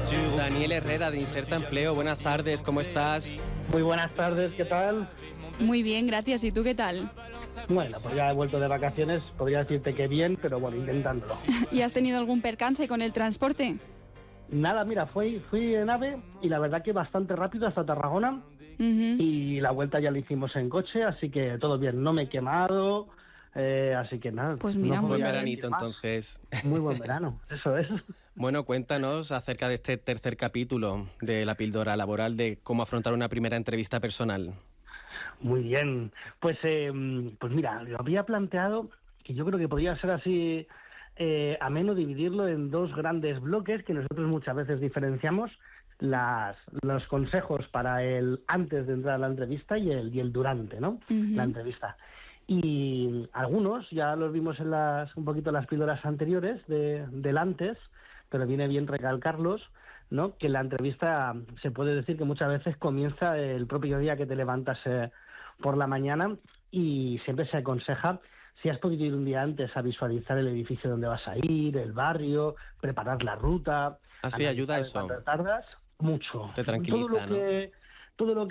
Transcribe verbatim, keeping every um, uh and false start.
Daniel Herrera, de Inserta Empleo, buenas tardes, ¿cómo estás? Muy buenas tardes, ¿qué tal? Muy bien, gracias. ¿Y tú qué tal? Bueno, pues ya he vuelto de vacaciones, podría decirte que bien, pero bueno, intentándolo. ¿Y has tenido algún percance con el transporte? Nada, mira, fui, fui en AVE y la verdad que bastante rápido hasta Tarragona. Uh-huh. Y la vuelta ya la hicimos en coche, así que todo bien, no me he quemado, eh, así que nada. Pues mira, no muy buen veranito más. Entonces. Muy buen verano, eso es. Bueno, cuéntanos acerca de este tercer capítulo de la píldora laboral, de cómo afrontar una primera entrevista personal. Muy bien, pues, eh, pues mira, lo había planteado que yo creo que podría ser así eh, ameno dividirlo en dos grandes bloques que nosotros muchas veces diferenciamos. Las, los consejos para el antes de entrar a la entrevista y el, y el durante, ¿no? Uh-huh. La entrevista. Y algunos ya los vimos en las un poquito las píldoras anteriores de, del antes, pero viene bien recalcarlos, ¿no? Que la entrevista se puede decir que muchas veces comienza el propio día que te levantas eh, por la mañana, y siempre se aconseja, si has podido ir un día antes, a visualizar el edificio donde vas a ir, el barrio, preparar la ruta. Así ayuda eso. Cuando tardas mucho. Te tranquiliza, todo lo que, ¿no? todo lo que